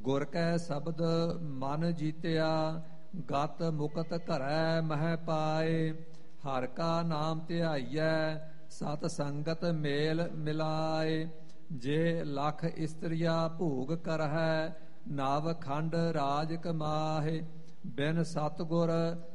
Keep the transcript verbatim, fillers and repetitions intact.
ਗੁਰ ਕੈ ਸ਼ਬਦ ਮਨ ਜੀਤਿਆ, ਗਤ ਮੁਕਤ ਘਰੈ ਮਹਿ ਪਾਏ। ਹਰ ਕਾ ਨਾਮ ਧਿਆਈਐ, ਸਤ ਸੰਗਤ ਮੇਲ ਮਿਲਾਏ। ਜੇ ਲਖ ਇਸਤਰੀਆ ਭੋਗ ਕਰਹਿ, ਨਵ ਖੰਡ ਰਾਜ ਕਮਾਹੇ। ਬਿਨ ਸਤਿਗੁਰ